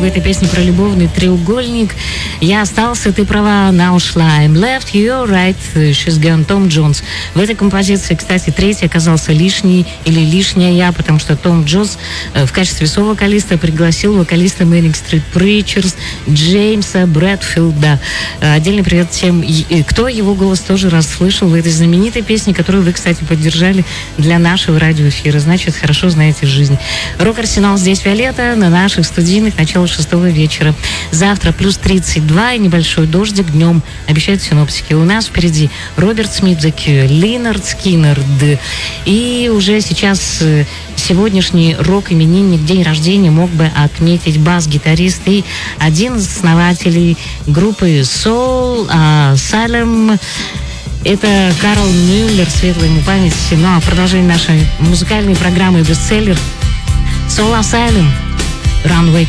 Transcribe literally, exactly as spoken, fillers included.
этой песне про любовный треугольник. Я остался, ты права, она ушла. I'm left, you're right, she's gone. Том Джонс. В этой композиции, кстати, третий оказался лишний или лишняя я, потому что Том Джонс в качестве со-вокалиста пригласил вокалиста Manic Street Preachers Джеймса Брэдфилда. Отдельный привет всем, кто его голос тоже расслышал в этой знаменитой песне, которую вы, кстати, поддержали для нашего радиоэфира. Значит, хорошо знаете жизнь. Рок-арсенал здесь Виолетта на наших студийных, начало шестого вечера. Завтра плюс тридцать два и небольшой дождик днем, обещают синоптики. У нас впереди Роберт Смит, The Cure, Линард Скиннер. И уже сейчас сегодняшний рок-именинник, день рождения, мог бы отметить бас-гитарист и один из основателей группы Soul Asylum. Это Карл Мюллер, светлая ему память. Ну а продолжение нашей музыкальной программы бестселлер Soul Asylum, Runway